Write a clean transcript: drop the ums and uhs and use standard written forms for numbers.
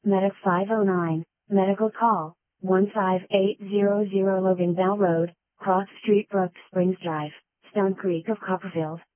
Medic 509, medical call, 15800 Logan Bell Road, Cross Street, Brooks Springs Drive, Stone Creek of Copperfield.